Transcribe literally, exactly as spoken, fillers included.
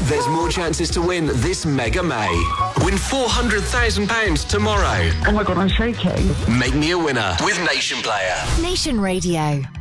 There's more chances to win this Mega May. Win four hundred thousand pounds tomorrow. Oh my God, I'm shaking. Make me a winner with Nation Player. Nation Radio.